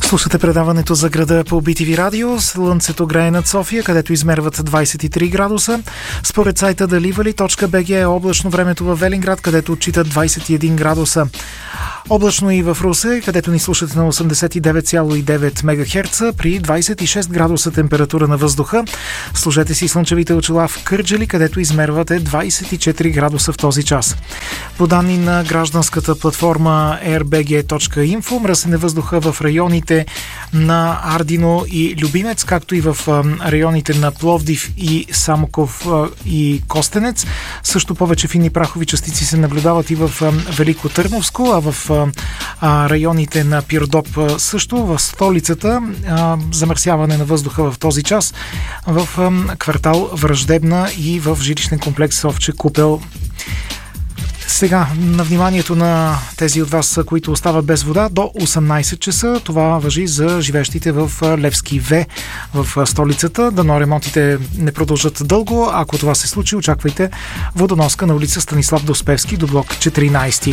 Слушате предаването за града по BTV радио. Слънцето грее над София, където измерват 23 градуса. Според сайта delivery.bg е облачно времето във Велинград, където отчитат 21 градуса. Облачно и в Русе, където ни слушате на 89,9 МГц при 26 градуса температура на въздуха. Сложете си слънчевите очила в Кърджали, където измервате 24 градуса в този час. По данни на гражданската платформа airbg.info, мръсен е въздуха в районите на Ардино и Любимец, както и в районите на Пловдив и Самоков и Костенец. Също повече фини прахови частици се наблюдават и в Велико Търновско, а в районите на Пирдоп също. В столицата замърсяване на въздуха в този час в квартал Враждебна и в жилищен комплекс Овче купел. Сега, на вниманието на тези от вас, които остават без вода, до 18 часа. Това важи за живещите в Левски В в столицата. Дано ремонтите не продължат дълго. Ако това се случи, очаквайте водоноска на улица Станислав Доспевски до блок 14.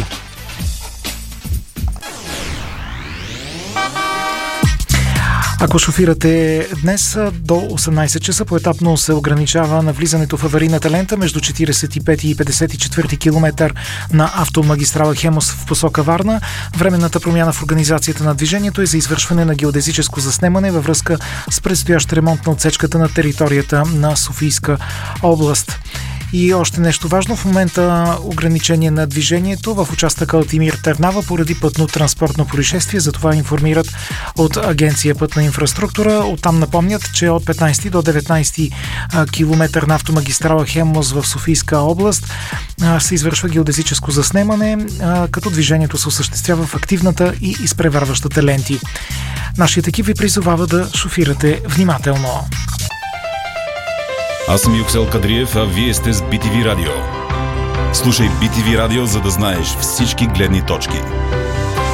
Ако шофирате днес до 18 часа, поетапно се ограничава навлизането в аварийната лента между 45 и 54 км на автомагистрала Хемос в посока Варна. Временната промяна в организацията на движението е за извършване на геодезическо заснемане във връзка с предстоящ ремонт на отсечката на територията на Софийска област. И още нещо важно, в момента ограничение на движението в участъка Алтимир Търнава поради пътно-транспортно происшествие, затова информират от Агенция Пътна инфраструктура. Оттам напомнят, че от 15 до 19 км на автомагистрала Хемос в Софийска област се извършва геодезическо заснемане, като движението се осъществява в активната и изпреварващата ленти. Нашият екип ви призовава да шофирате внимателно. Аз съм Юксел Кадриев, а вие сте с BTV Радио. Слушай BTV Радио, за да знаеш всички гледни точки.